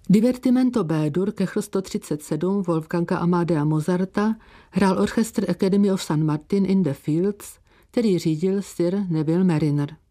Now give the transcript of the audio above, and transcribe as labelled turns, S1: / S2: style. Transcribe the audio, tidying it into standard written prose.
S1: Divertimento B-dur Kechl 137 Wolfganga Amadea Mozarta hrál orchestr Academy of St. Martin in the Fields, který řídil Sir Neville Marriner.